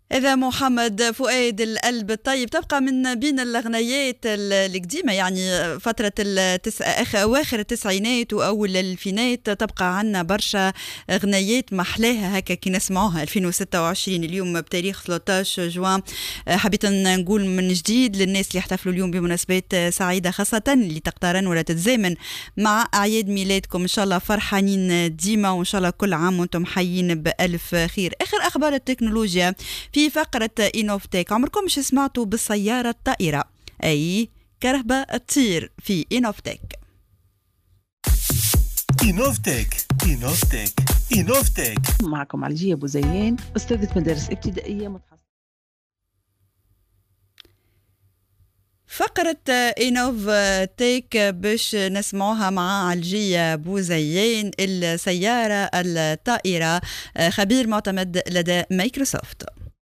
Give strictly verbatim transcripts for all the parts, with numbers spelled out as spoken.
إذا محمد فؤاد القلب الطيب تبقى من بين الغنيات القديمة، يعني فترة التس... أواخر التسعينات وأول الألفينات تبقى عنا برشا غنيات محلاها هكا كي نسمعوها. ألفين وستة وعشرين اليوم بتاريخ ثلاثة عشر جوان، حبيت نقول من جديد للناس اللي يحتفلوا اليوم بمناسبات سعيدة، خاصة اللي تقترن ولا تتزامن مع أعياد ميلادكم، إن شاء الله فرحانين ديما وإن شاء الله كل عام وانتم حيين بألف خير. آخر أخبار التكنولوجيا في فقرة إينوفتيك. عمركم مش سمعتوا بالسيارة الطائرة؟ أي كرهبة تطير في إينوفتيك. إينوفتيك إينوفتيك إينوفتيك معكم علجية أبو زيان، أستاذة مدارس ابتدائية متخصصة. فقرة إينوفتيك باش نسمعوها مع علجية بوزيان، السيارة الطائرة، خبير معتمد لدى مايكروسوفت.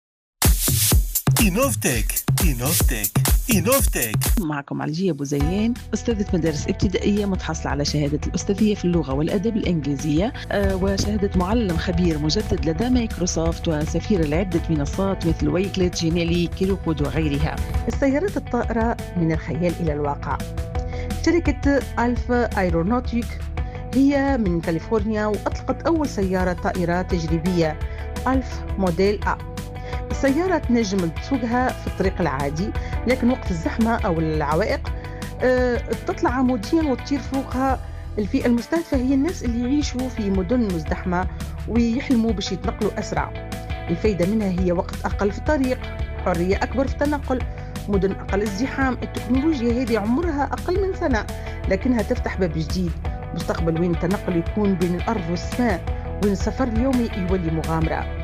إينوفتيك إينوفتيك إينوفتيك معكم علجية أبو زيان، أستاذة مدارس ابتدائية متحصلة على شهادة الأستاذية في اللغة والأدب الإنجليزية، وشهادة معلم خبير مجدد لدى مايكروسوفت، وسفير لعدة منصات مثل ويكلت، جينيلي، كيروكود وغيرها. السيارات الطائرة من الخيال إلى الواقع. شركة ألفا أيرونوتيك هي من كاليفورنيا، وأطلقت أول سيارة طائرة تجريبية ألف موديل أ. السيارة تنجم تسوقها في الطريق العادي، لكن وقت الزحمة أو العوائق أه تطلع عموديا وتطير فوقها. الفئة المستهدفة هي الناس اللي يعيشوا في مدن مزدحمة ويحلموا باش يتنقلوا أسرع. الفايدة منها هي وقت أقل في الطريق، حرية أكبر في التنقل، مدن أقل ازدحام. التكنولوجيا هذه عمرها أقل من سنة، لكنها تفتح باب جديد، مستقبل وين التنقل يكون بين الأرض والسماء، وين السفر اليومي يولي مغامرة.